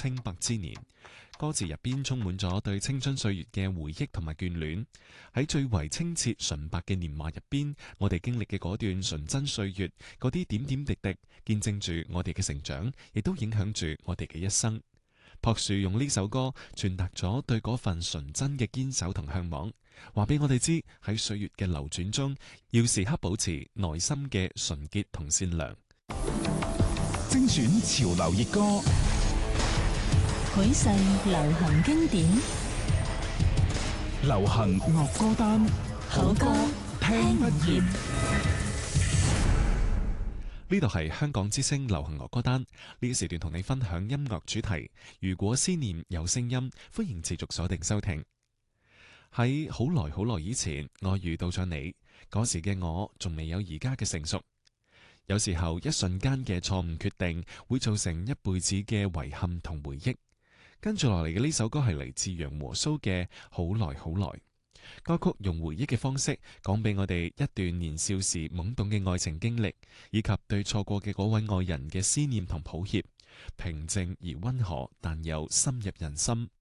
清白之年。歌詞入邊充滿咗對青春歲月嘅回憶同埋眷戀。喺最為清澈純白嘅年華入邊，我哋經歷嘅嗰段純真歲月，嗰啲點點滴滴，見證住我哋嘅成長，亦都影響住我哋嘅一生。朴樹用呢首歌傳達咗對嗰份純真嘅堅守同向往，話俾我哋知喺歲月嘅流轉中，要時刻保持內心嘅純潔同善良。 精選潮流熱歌， 許世流行經典， 流行樂歌單， 好歌聽不厭。 呢度係香港之聲流行樂歌單，呢個時段同你分享音樂主題。如果思念有聲音，歡迎持續鎖定收聽。喺好耐好耐以前，我遇到咗你，嗰時嘅我仲未有而家嘅成熟。有時候一瞬間嘅錯誤決定，會造成一輩子嘅遺憾同回憶。跟住落嚟嘅呢首歌係嚟自楊和蘇嘅《好耐好耐》。歌曲用回憶嘅方式講俾我哋一段年少時懵懂嘅愛情經歷，以及對錯過嘅嗰位愛人嘅思念同抱歉，平靜而溫和，但又深入人心。